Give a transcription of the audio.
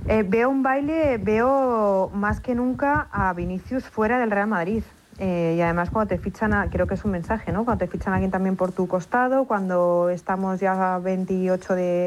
Veo un baile, veo más que nunca a Vinicius fuera del Real Madrid. Y además cuando te fichan, creo que es un mensaje, ¿no? Cuando te fichan a alguien también por tu costado, cuando estamos ya 28 de